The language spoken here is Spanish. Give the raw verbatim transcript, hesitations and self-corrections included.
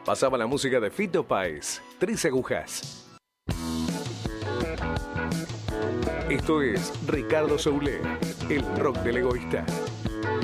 Pasaba la música de Fito Páez, Tres Agujas. Esto es Ricardo Soule, el rock del egoísta.